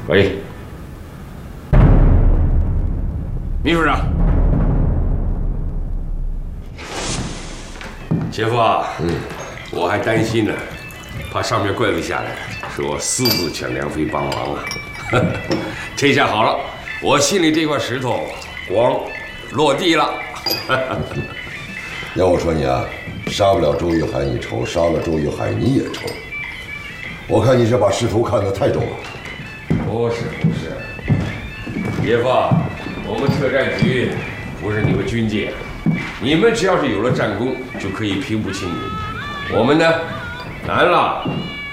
喂，秘书长，姐夫啊，我还担心呢，怕上面怪罪下来，是我私自劝梁飞帮忙啊。这下好了，我心里这块石头光落地了。 要我说你啊，杀不了周玉海你愁，杀了周玉海你也愁。我看你是把仕途看得太重了。 不是，姐夫，我们特战局不是你们军界，你们只要是有了战功，就可以平步青云。我们呢，难了。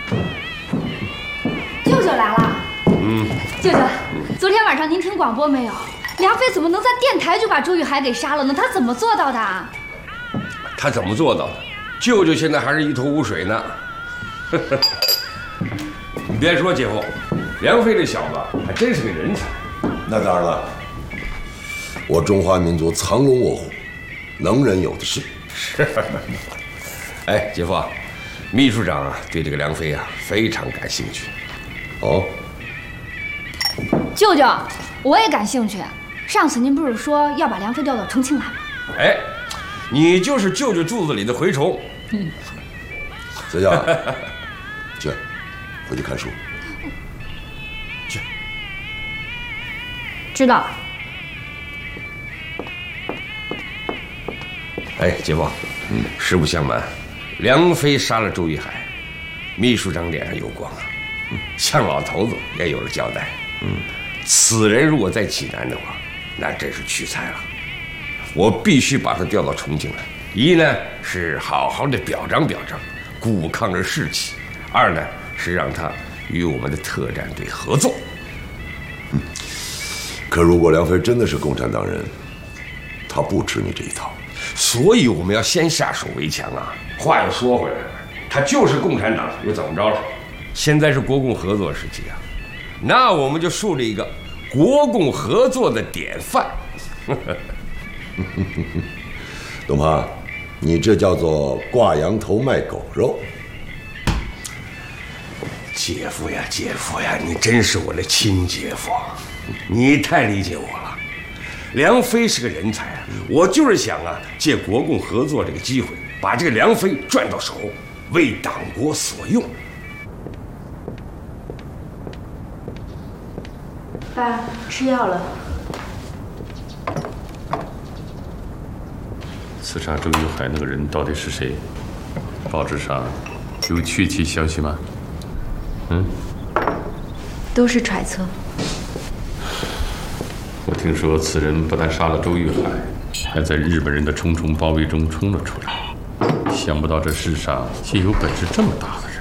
舅舅来了。舅舅，昨天晚上您听广播没有？梁飞怎么能在电台就把周玉海给杀了呢？他怎么做到的？ 他怎么做到的？舅舅现在还是一头雾水呢。你别说，姐夫，梁飞这小子还真是个人才。 那当然了，我中华民族藏龙卧虎，能人有的是。 是。哎，姐夫，秘书长啊，对这个梁飞啊非常感兴趣。 哦。 舅舅，我也感兴趣。上次您不是说要把梁飞调到重庆来吗？ 哎，你就是舅舅肚子里的蛔虫。 小夏，去，回去看书。去。 知道了。 哎，姐夫，实不相瞒，梁飞杀了周玉海，秘书长脸上有光啊，向老头子也有了交代。此人如果在济南的话，那真是屈才了。我必须把他调到重庆来。一呢是好好的表彰表彰，鼓舞抗日士气；二呢是让他与我们的特战队合作。 可如果梁飞真的是共产党人，他不吃你这一套。 所以我们要先下手为强啊！话又说回来了，他就是共产党，又怎么着了？现在是国共合作时期啊，那我们就树立一个国共合作的典范。 董胖，你这叫做挂羊头卖狗肉。 姐夫呀，姐夫呀，你真是我的亲姐夫，你太理解我了。梁飞是个人才啊，我就是想啊，借国共合作这个机会，把这个梁飞赚到手，为党国所用。 爸，吃药了。 刺杀周玉海那个人到底是谁？报纸上有确切消息吗？ 都是揣测。 我听说此人不但杀了周玉海，还在日本人的重重包围中冲了出来。想不到这世上竟有本事这么大的人。